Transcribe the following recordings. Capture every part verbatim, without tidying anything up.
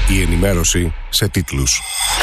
Η ενημέρωση σε τίτλους.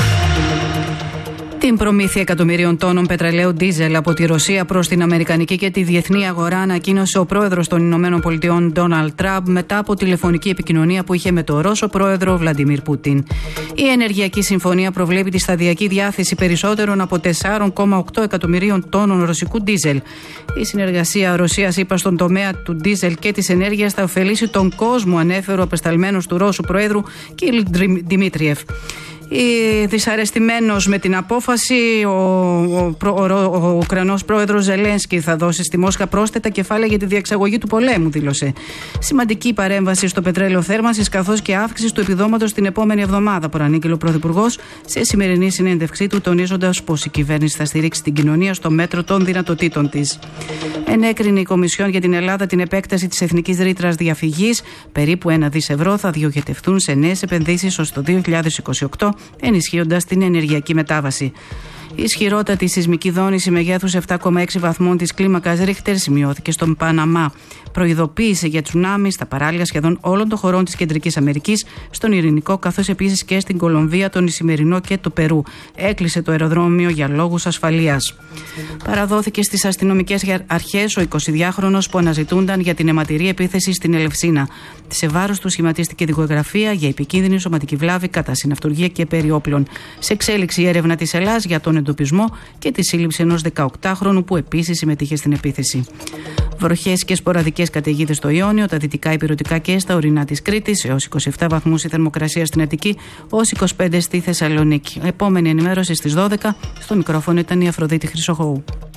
Την προμήθεια εκατομμυρίων τόνων πετρελαίου ντίζελ από τη Ρωσία προς την αμερικανική και τη διεθνή αγορά ανακοίνωσε ο πρόεδρος των Ηνωμένων Πολιτειών Ντόναλντ Τραμπ μετά από τηλεφωνική επικοινωνία που είχε με τον Ρώσο πρόεδρο Βλαντιμίρ Πούτιν. Η ενεργειακή συμφωνία προβλέπει τη σταδιακή διάθεση περισσότερων από τέσσερα κόμμα οκτώ εκατομμυρίων τόνων ρωσικού ντίζελ. Η συνεργασία Ρωσίας-ΗΠΑ στον τομέα του ντίζελ και της ενέργειας θα ωφελήσει τον κόσμο, ανέφερε ο απεσταλμένος του Ρώσου Προέδρου Κίριλ Δημήτριεφ. Δυσαρεστημένος με την απόφαση, ο, ο, ο, ο, ο Ουκρανός πρόεδρος Ζελένσκι θα δώσει στη Μόσχα πρόσθετα κεφάλαια για τη διεξαγωγή του πολέμου, δήλωσε. Σημαντική παρέμβαση στο πετρέλαιο θέρμανσης καθώς και αύξηση του επιδόματος την επόμενη εβδομάδα, προανήγγειλε ο πρωθυπουργός σε σημερινή συνέντευξή του, τονίζοντας πως η κυβέρνηση θα στηρίξει την κοινωνία στο μέτρο των δυνατοτήτων της. Ενέκρινε η Κομισιόν για την Ελλάδα την επέκταση της εθνικής ρήτρας διαφυγής. Περίπου ένα δις ευρώ θα διοχετευτούν σε νέες επενδύσεις ως το δύο χιλιάδες είκοσι οκτώ, ενισχύοντας την ενεργειακή μετάβαση. Η ισχυρότατη σεισμική δόνηση μεγέθους επτά κόμμα έξι βαθμών της κλίμακας Ρίχτερ σημειώθηκε στον Παναμά. Προειδοποίησε για τσουνάμι στα παράλια σχεδόν όλων των χωρών της Κεντρικής Αμερικής, στον Ειρηνικό, καθώς επίσης και στην Κολομβία, τον Ισημερινό και το Περού. Έκλεισε το αεροδρόμιο για λόγους ασφαλείας. Παραδόθηκε στις αστυνομικές αρχές ο εικοσιδυάχρονος που αναζητούνταν για την αιματηρή επίθεση στην Ελευσίνα. Σε βάρος του σχηματίστηκε δικογραφία για επικίνδυνη σωματική βλάβη κατά συναυτουργία και περί όπλων. Σε εξέλιξη η έρευνα της Ελλάς για τον εντοπισμό και τη σύλληψη ενός δεκαοκτάχρονου που επίσης συμμετείχε στην επίθεση. Βροχές και σποραδικές καταιγίδες στο Ιόνιο, τα δυτικά ηπειρωτικά και στα ορεινά της Κρήτης, έως είκοσι επτά βαθμούς η θερμοκρασία στην Αττική, ως είκοσι πέντε στη Θεσσαλονίκη. Επόμενη ενημέρωση στις δώδεκα. Στο μικρόφωνο ήταν η Αφροδίτη Χρυσοχοού.